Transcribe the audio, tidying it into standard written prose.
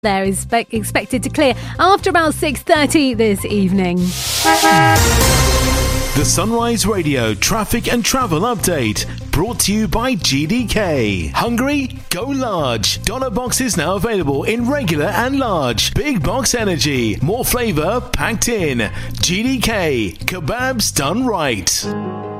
there is expected to clear after about 6:30 this evening. The Sunrise Radio traffic and travel update brought to you by GDK. Hungry? Go large. Dollar boxes now available in regular and large. Big box energy. More flavour packed in. GDK. Kebabs done right.